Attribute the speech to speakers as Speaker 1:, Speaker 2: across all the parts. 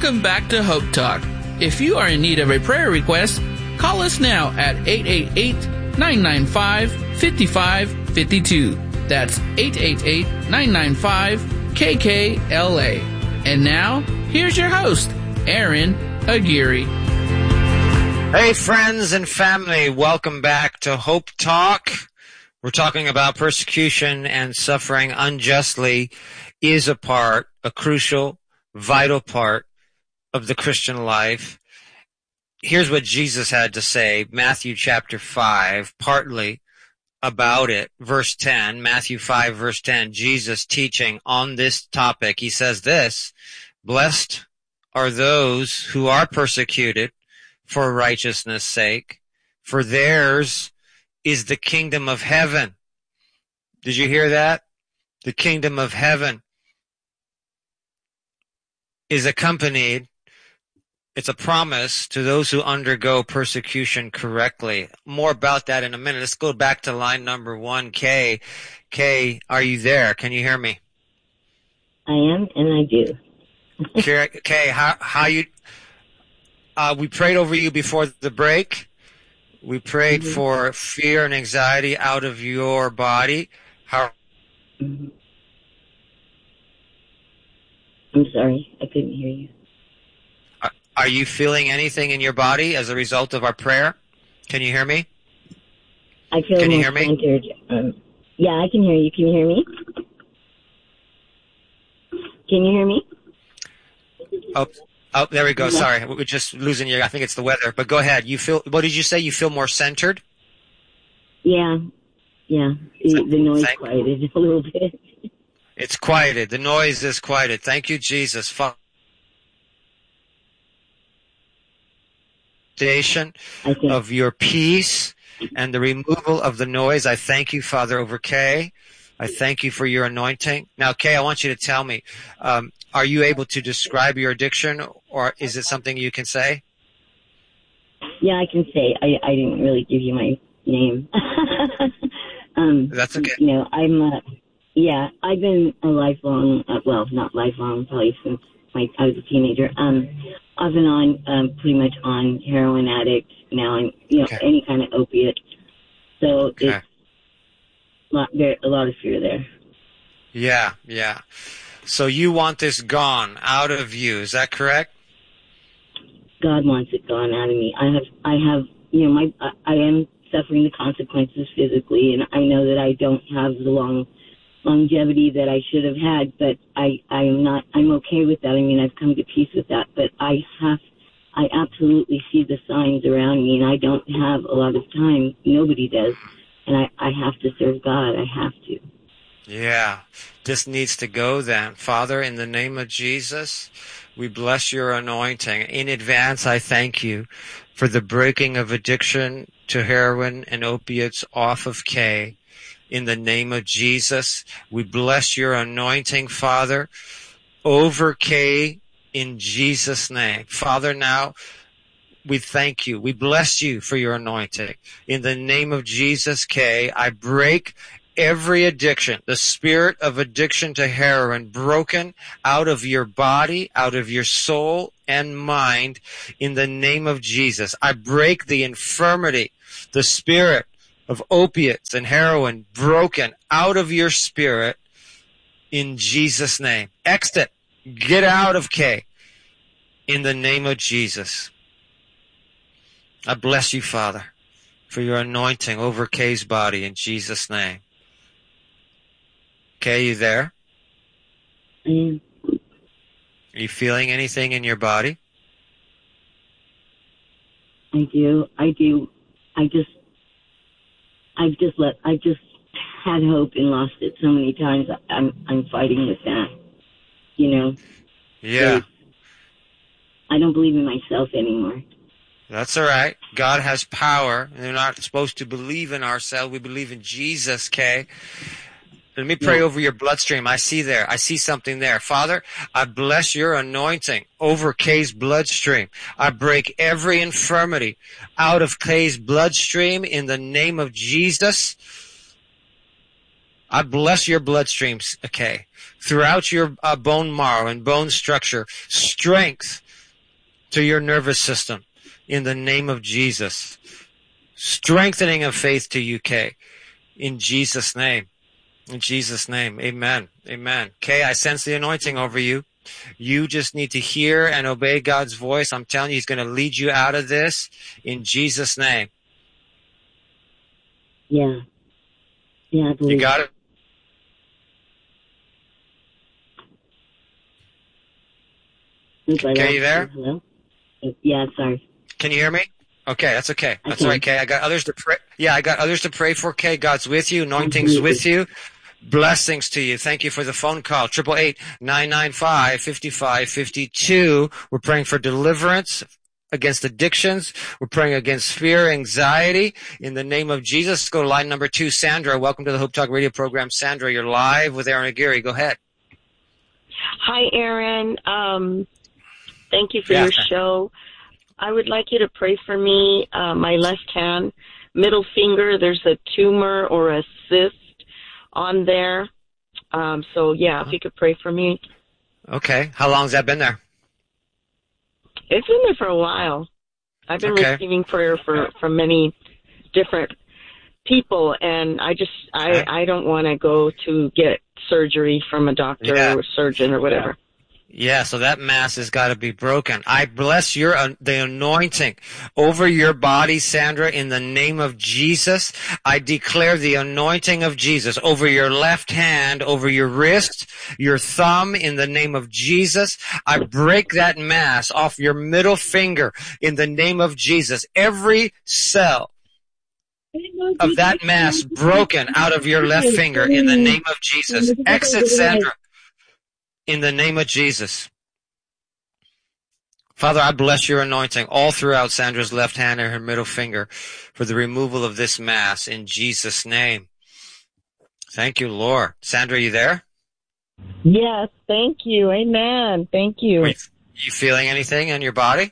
Speaker 1: Welcome back to Hope Talk. If you are in need of a prayer request, call us now at 888-995-5552. That's 888-995-KKLA. And now, here's your host, Aaron Aguirre.
Speaker 2: Hey friends and family, welcome back to Hope Talk. We're talking about persecution and suffering unjustly is a crucial, vital part of the Christian life. Here's what Jesus had to say, Matthew chapter 5, partly about it. Verse 10, Matthew 5, verse 10, Jesus teaching on this topic. He says this, "Blessed are those who are persecuted for righteousness' sake, for theirs is the kingdom of heaven." Did you hear that? The kingdom of heaven is accompanied, it's a promise to those who undergo persecution correctly. More about that in a minute. Let's go back to line number 1, Kay. Kay, are you there? Can you hear me?
Speaker 3: I am, and I do.
Speaker 2: Kay, how you... we prayed over you before the break. We prayed for fear and anxiety out of your body. How?
Speaker 3: I'm sorry, I couldn't hear you.
Speaker 2: Are you feeling anything in your body as a result of our prayer? Can you hear me?
Speaker 3: I feel
Speaker 2: Can you
Speaker 3: more
Speaker 2: hear me?
Speaker 3: centered. Yeah, I can hear you. Can you hear me? Can you hear me?
Speaker 2: Oh, there we go. Sorry, we're just losing you. I think it's the weather. But go ahead. You feel? What did you say? You feel more centered?
Speaker 3: Yeah. The noise quieted a little bit.
Speaker 2: It's quieted. The noise is quieted. Thank you, Jesus. Foundation of your peace and the removal of the noise. I thank you, Father, over Kay. I thank you for your anointing. Now, Kay, I want you to tell me, are you able to describe your addiction, or is it something you can say?
Speaker 3: Yeah, I can say. I didn't really give you my name.
Speaker 2: That's okay.
Speaker 3: You know, I've been a lifelong, well, not lifelong, probably since I was a teenager, off and on, pretty much on heroin addict. Now I'm, any kind of opiate. So it's a lot of fear there.
Speaker 2: Yeah. So you want this gone out of you, is that correct?
Speaker 3: God wants it gone out of me. I have, I am suffering the consequences physically, and I know that I don't have the longevity that I should have had, but I'm okay with that. I mean, I've come to peace with that, but I absolutely see the signs around me, and I don't have a lot of time. Nobody does. And I have to serve God. I have to.
Speaker 2: Yeah. This needs to go then. Father, in the name of Jesus, we bless your anointing. In advance, I thank you for the breaking of addiction to heroin and opiates off of Kay. In the name of Jesus, we bless your anointing, Father, over Kay in Jesus' name. Father, now we thank you. We bless you for your anointing. In the name of Jesus, Kay, I break every addiction, the spirit of addiction to heroin, broken out of your body, out of your soul and mind, in the name of Jesus. I break the infirmity, the spirit of opiates and heroin, broken out of your spirit in Jesus' name. Exit. Get out of Kay in the name of Jesus. I bless you, Father, for your anointing over Kay's body in Jesus' name. Kay, you there?
Speaker 3: I am.
Speaker 2: Are you feeling anything in your body?
Speaker 3: I do. I just had hope and lost it so many times. I'm fighting with that.
Speaker 2: Yeah.
Speaker 3: I don't believe in myself anymore.
Speaker 2: That's all right. God has power. We're not supposed to believe in ourselves. We believe in Jesus, Kay. Let me pray over your bloodstream. I see something there. Father, I bless your anointing over Kay's bloodstream. I break every infirmity out of Kay's bloodstream in the name of Jesus. I bless your bloodstreams, Kay. Throughout your bone marrow and bone structure, strength to your nervous system in the name of Jesus. Strengthening of faith to you, Kay, in Jesus' name. In Jesus' name, amen, amen. Kay, I sense the anointing over you. You just need to hear and obey God's voice. I'm telling you, He's going to lead you out of this in Jesus' name.
Speaker 3: Yeah. Yeah, I believe.
Speaker 2: You got it? Okay, you there?
Speaker 3: Hello? Yeah, sorry.
Speaker 2: Can you hear me? Okay, that's okay. That's all right, Kay. I got others to pray. Yeah, I got others to pray for, Kay. God's with you. Anointing's with you. Blessings to you. Thank you for the phone call. 888-995-5552. We're praying for deliverance against addictions. We're praying against fear, anxiety. In the name of Jesus, let's go to line number 2. Sandra, welcome to the Hope Talk radio program. Sandra, you're live with Aaron Aguirre. Go ahead.
Speaker 4: Hi, Aaron. Thank you for your show. I would like you to pray for me. My left hand, middle finger, there's a tumor or a cyst on there. If you could pray for me.
Speaker 2: Okay. How long has that been there?
Speaker 4: It's been there for a while. I've been receiving prayer from many different people, and I don't want to go to get surgery from a doctor or surgeon or whatever.
Speaker 2: Yeah, so that mass has got to be broken. I bless the anointing over your body, Sandra, in the name of Jesus. I declare the anointing of Jesus over your left hand, over your wrist, your thumb, in the name of Jesus. I break that mass off your middle finger in the name of Jesus. Every cell of that mass broken out of your left finger in the name of Jesus. Exit, Sandra. In the name of Jesus. Father, I bless your anointing all throughout Sandra's left hand and her middle finger for the removal of this mass in Jesus' name. Thank you, Lord. Sandra, you there?
Speaker 4: Yes, thank you. Amen. Thank you.
Speaker 2: Are you feeling anything in your body?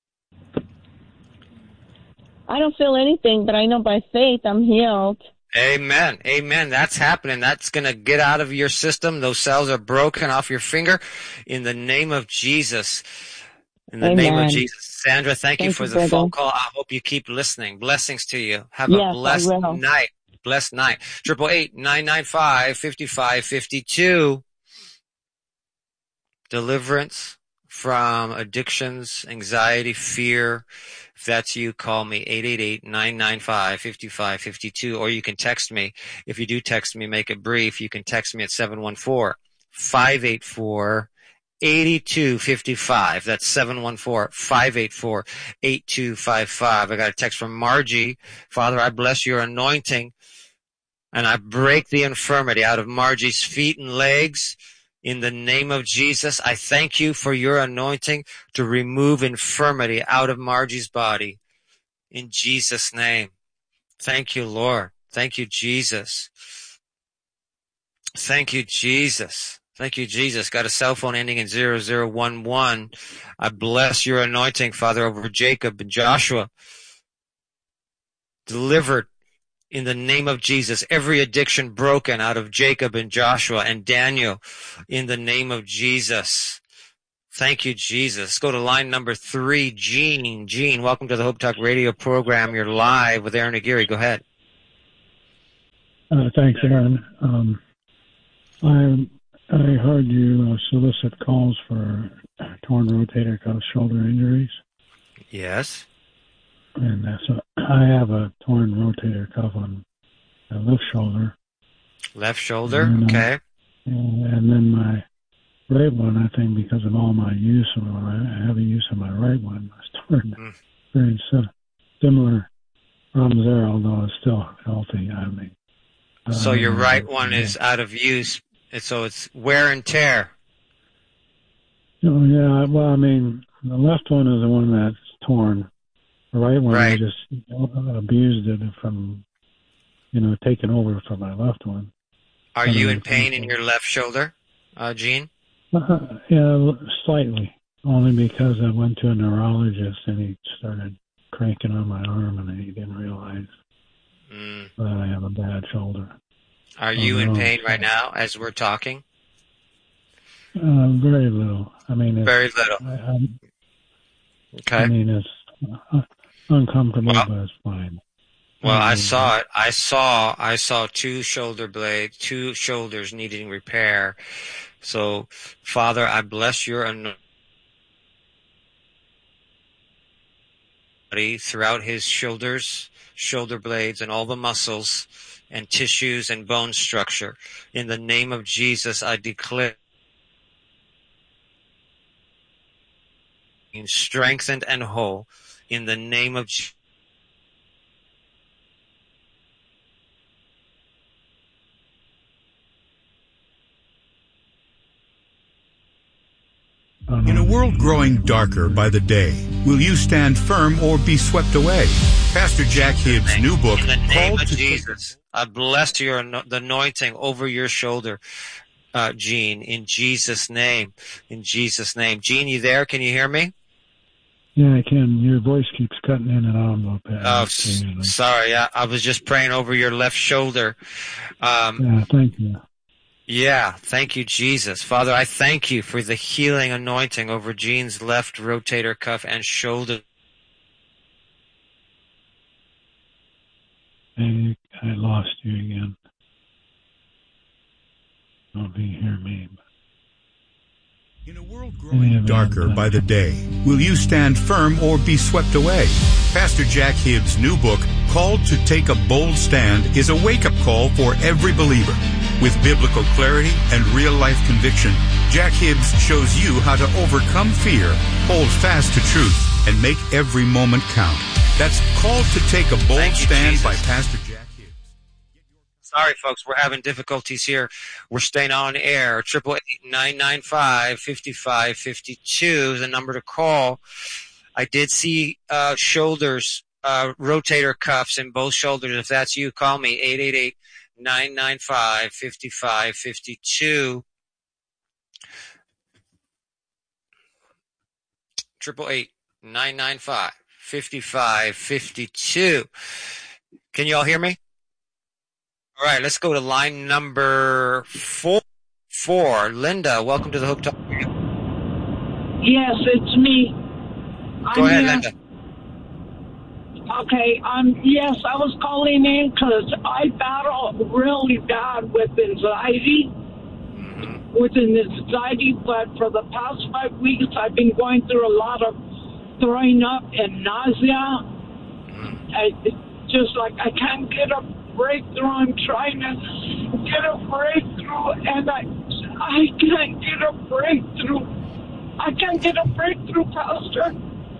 Speaker 4: I don't feel anything, but I know by faith I'm healed.
Speaker 2: Amen. Amen. That's happening. That's going to get out of your system. Those cells are broken off your finger in the name of Jesus. In the name of Jesus. Sandra, thank you for the phone call. I hope you keep listening. Blessings to you. Have a blessed night. Blessed night. 888-995-5552. Deliverance from addictions, anxiety, fear. If that's you, call me, 888-995-5552, or you can text me. If you do text me, make it brief. You can text me at 714-584-8255. That's 714-584-8255. I got a text from Margie. Father, I bless your anointing, and I break the infirmity out of Margie's feet and legs. In the name of Jesus, I thank you for your anointing to remove infirmity out of Margie's body. In Jesus' name. Thank you, Lord. Thank you, Jesus. Thank you, Jesus. Thank you, Jesus. Got a cell phone ending in 0011. I bless your anointing, Father, over Jacob and Joshua. Delivered. In the name of Jesus, every addiction broken out of Jacob and Joshua and Daniel, in the name of Jesus. Thank you, Jesus. Go to line number 3, Jean. Jean, welcome to the Hope Talk radio program. You're live with Aaron Aguirre. Go ahead.
Speaker 5: Thanks, Aaron. I heard you solicit calls for torn rotator cuff shoulder injuries.
Speaker 2: Yes.
Speaker 5: And so I have a torn rotator cuff on the left shoulder.
Speaker 2: Left shoulder, okay.
Speaker 5: And then my right one, I think because of all my use, or heavy use of my right one, I started very similar problems there, although it's still healthy. I mean,
Speaker 2: so your right one is out of use, so it's wear and tear.
Speaker 5: Oh, yeah, well, I mean, the left one is the one that's torn. The right one, I just abused it from, taking over from my left one.
Speaker 2: Are you in pain in your left shoulder, Gene?
Speaker 5: Yeah, slightly. Only because I went to a neurologist and he started cranking on my arm and he didn't realize that I have a bad shoulder.
Speaker 2: Are you in pain right now as we're talking?
Speaker 5: Very little. I mean,
Speaker 2: very little. Okay.
Speaker 5: I mean, it's uncomfortable, but it's fine.
Speaker 2: Well, I saw it. I saw two shoulders needing repair. So, Father, I bless your anointing throughout his shoulders, shoulder blades, and all the muscles and tissues and bone structure. In the name of Jesus, I declare strengthened and whole. In the name of Jesus.
Speaker 6: In a world growing darker by the day, will you stand firm or be swept away? Pastor Jack Hibbs' new book,
Speaker 2: in the name
Speaker 6: Called
Speaker 2: of
Speaker 6: to
Speaker 2: Jesus, I bless the anointing over your shoulder, Gene, in Jesus' name. In Jesus' name. Gene, you there? Can you hear me?
Speaker 5: Yeah, I can. Your voice keeps cutting in and out a little bit.
Speaker 2: Oh, sorry. I was just praying over your left shoulder.
Speaker 5: Yeah, thank you.
Speaker 2: Yeah, thank you, Jesus. Father, I thank you for the healing anointing over Gene's left rotator cuff and shoulder.
Speaker 5: Hey, I lost you again. I don't know if you hear me.
Speaker 6: In a world growing darker by the day, will you stand firm or be swept away? Pastor Jack Hibbs' new book, Called to Take a Bold Stand, is a wake-up call for every believer. With biblical clarity and real-life conviction, Jack Hibbs shows you how to overcome fear, hold fast to truth, and make every moment count. That's Called to Take a Bold Stand by Pastor Jack Hibbs.
Speaker 2: Sorry, folks, we're having difficulties here. We're staying on air. 888-995-5552 is the number to call. I did see shoulders, rotator cuffs in both shoulders. If that's you, call me, 888-995-5552. 888-995-5552. Can you all hear me? All right, let's go to line number 4. Linda, welcome to the Hope Talk.
Speaker 7: Yes, it's me.
Speaker 2: Go ahead, Linda.
Speaker 7: Okay, yes, I was calling in because I battle really bad with anxiety. But for the past 5 weeks, I've been going through a lot of throwing up and nausea. Just like I can't get a breakthrough. I'm trying to get a breakthrough, and I can't get a breakthrough. I can't get a breakthrough, Pastor.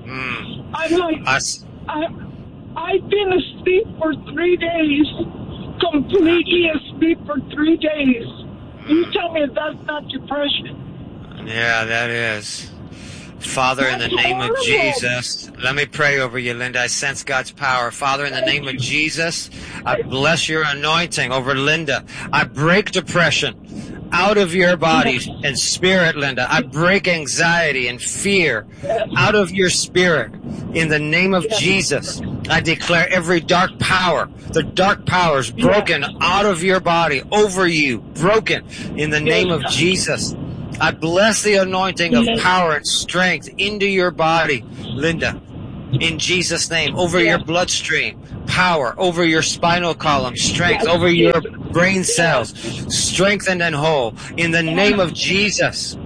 Speaker 7: I've been asleep for 3 days, completely asleep for 3 days. You tell me that's not depression.
Speaker 2: Yeah, that is. Father, in the name of Jesus, let me pray over you, Linda. I sense God's power. Father, in the name of Jesus, I bless your anointing over Linda. I break depression out of your body and spirit, Linda. I break anxiety and fear out of your spirit. In the name of Jesus, I declare every dark power, the dark powers broken out of your body, over you, broken in the name of Jesus. I bless the anointing of power and strength into your body, Linda, in Jesus' name, over your bloodstream, power, over your spinal column, strength, over your brain cells, strengthened and whole, in the name of Jesus.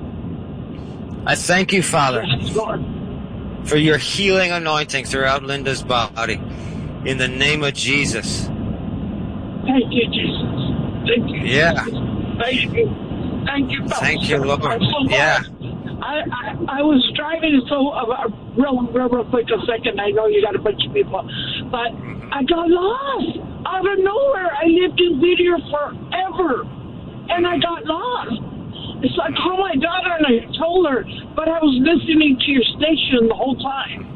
Speaker 2: I thank you, Father, for your healing anointing throughout Linda's body, in the name of Jesus.
Speaker 7: Thank you, Jesus. Thank you.
Speaker 2: Yeah.
Speaker 7: Thank you. Thank you, Pastor.
Speaker 2: Thank you, Lord. Yeah.
Speaker 7: I was driving, so real quick a second. I know you got a bunch of people, but I got lost out of nowhere. I lived in Whittier forever, and I got lost. So I called my daughter and I told her, but I was listening to your station the whole time.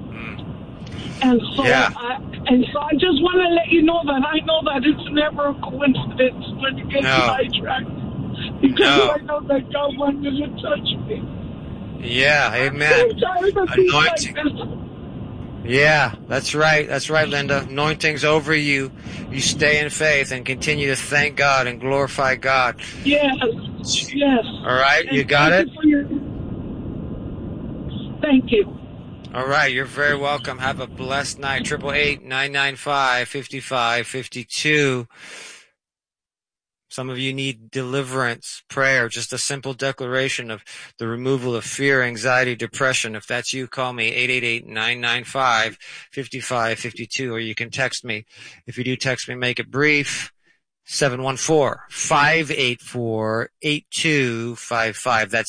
Speaker 7: And so, I just want to let you know that I know that it's never a coincidence when you get sidetracked. Because I know that God wanted to touch me.
Speaker 2: Yeah, amen. Anointing. Yeah, that's right. That's right, Linda. Anointing's over you. You stay in faith and continue to thank God and glorify God.
Speaker 7: Yes.
Speaker 2: All right, you got it?
Speaker 7: Thank you.
Speaker 2: All right, you're very welcome. Have a blessed night. 888-995-5552. Some of you need deliverance, prayer, just a simple declaration of the removal of fear, anxiety, depression. If that's you, call me, 888-995-5552, or you can text me. If you do text me, make it brief, 714-584-8255. That's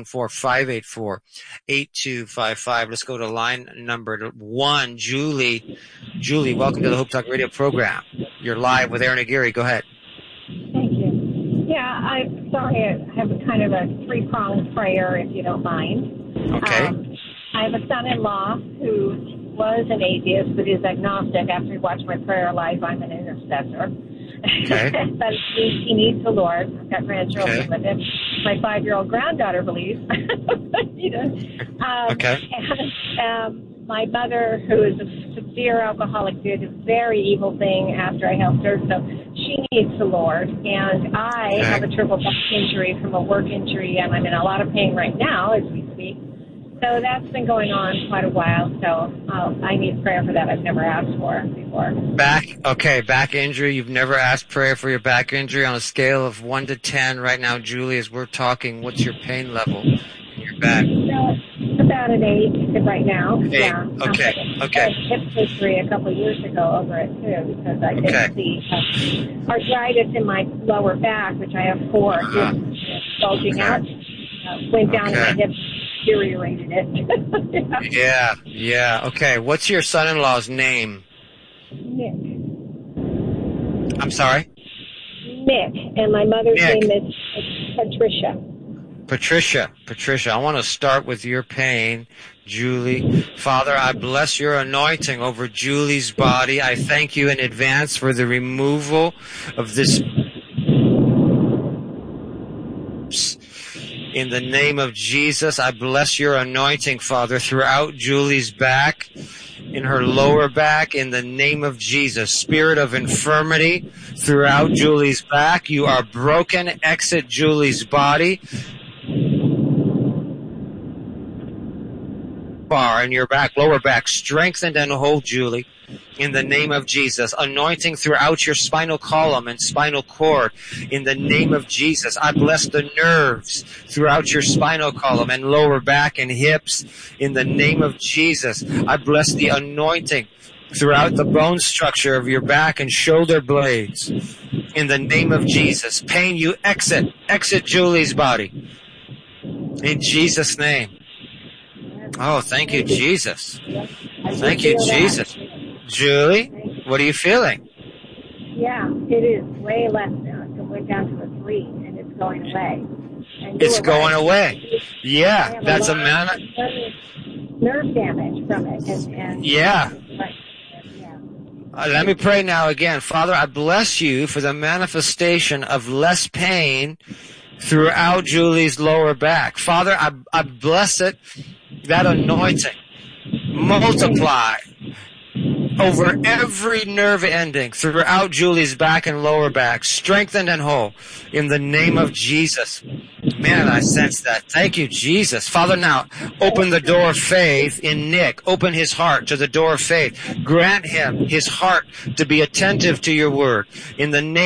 Speaker 2: 714-584-8255. Let's go to line number 1, Julie. Julie, welcome to the Hope Talk Radio program. You're live with Aaron Aguirre. Go ahead.
Speaker 8: Thank you. Yeah, I'm sorry. I have a kind of a three-pronged prayer, if you don't mind.
Speaker 2: Okay.
Speaker 8: I have a son-in-law who was an atheist, but is agnostic. After he watched my prayer live, I'm an intercessor.
Speaker 2: Okay.
Speaker 8: But he needs the Lord. I've got grandchildren with him. My 5-year-old granddaughter believes.
Speaker 2: Okay.
Speaker 8: And, my mother, who is a severe alcoholic, did a very evil thing after I helped her, so she needs the Lord. And I have a triple back injury from a work injury, and I'm in a lot of pain right now as we speak. So that's been going on quite a while, so I need prayer for that. I've never asked for before.
Speaker 2: Back injury. You've never asked prayer for your back injury. On a scale of 1 to 10 right now, Julie, as we're talking, what's your pain level in your back?
Speaker 8: So it's about an 8 right now.
Speaker 2: 8.
Speaker 8: Yeah.
Speaker 2: Okay.
Speaker 8: I had hip surgery a couple of years ago over it, too, because I did see arthritis in my lower back, which I have 4 bulging out. Went down to my hips. Deteriorated it.
Speaker 2: Yeah. Okay. What's your son-in-law's name?
Speaker 8: Nick.
Speaker 2: I'm sorry?
Speaker 8: Nick. And my mother's name is Patricia. Patricia, I want to start with your pain, Julie. Father, I bless your anointing over Julie's body. I thank you in advance for the removal of this. In the name of Jesus, I bless your anointing, Father, throughout Julie's back, in her lower back, in the name of Jesus. Spirit of infirmity throughout Julie's back, you are broken. Exit Julie's body. Bar in your back, lower back, strengthened and hold, Julie. In the name of Jesus, anointing throughout your spinal column and spinal cord. In the name of Jesus, I bless the nerves throughout your spinal column and lower back and hips. In the name of Jesus, I bless the anointing throughout the bone structure of your back and shoulder blades. In the name of Jesus, pain, you exit Julie's body. In Jesus' name. Oh, thank you, Jesus. Thank you, Jesus. Julie, what are you feeling? Yeah, it is way less now. It went down to a 3, and it's going away.
Speaker 2: It's going away. Yeah, that's a nerve
Speaker 8: damage from it. And
Speaker 2: let me pray now again. Father, I bless you for the manifestation of less pain throughout Julie's lower back. Father, I bless it, that anointing, multiply over every nerve ending throughout Julie's back and lower back, strengthened and whole, in the name of Jesus. Man, I sense that. Thank you, Jesus. Father, now, open the door of faith in Nick. Open his heart to the door of faith. Grant him his heart to be attentive to your word. In the name